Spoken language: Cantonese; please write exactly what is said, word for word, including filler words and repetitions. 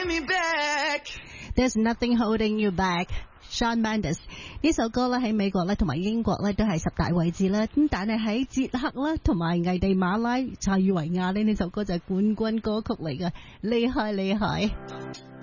me back. There's nothing holding you back. Shawn Mendes 呢首歌咧喺美國咧同埋英國咧都係十大位置啦，咁但係喺捷克啦同埋危地馬拉、塞爾維亞呢呢首歌就係冠軍歌曲嚟嘅，厲害厲害。